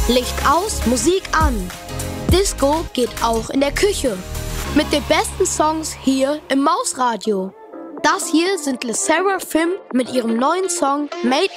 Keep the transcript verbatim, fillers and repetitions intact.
Licht aus, Musik an. Disco geht auch in der Küche. Mit den besten Songs hier im Mausradio. Das hier sind LeSaraFim mit ihrem neuen Song Made